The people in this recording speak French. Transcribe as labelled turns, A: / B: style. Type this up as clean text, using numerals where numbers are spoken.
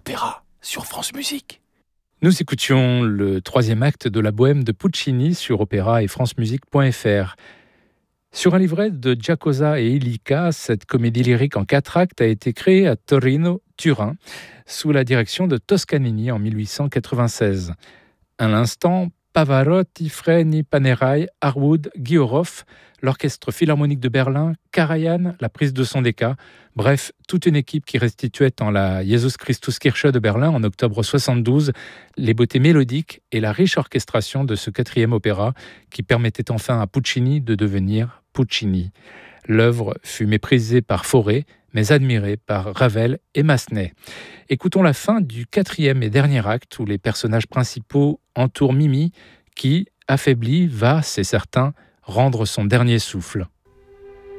A: opéra sur France Musique.
B: Nous écoutions le troisième acte de la Bohème de Puccini sur opéra et francemusique.fr. Sur un livret de Giacosa et Illica, cette comédie lyrique en 4 actes a été créée à Torino, Turin, sous la direction de Toscanini en 1896. À l'instant, Pavarotti, Freni, Panerai, Harwood, Guiorov, l'Orchestre Philharmonique de Berlin, Karajan, la prise de son d'Eka, bref, toute une équipe qui restituait en la Jesus Christus Kirche de Berlin en octobre 72 les beautés mélodiques et la riche orchestration de ce 4e opéra qui permettait enfin à Puccini de devenir Puccini. L'œuvre fut méprisée par Fauré, mais admirée par Ravel et Massenet. Écoutons la fin du 4e et dernier acte où les personnages principaux entourent Mimi qui, affaiblie, va, c'est certain, rendre son dernier souffle.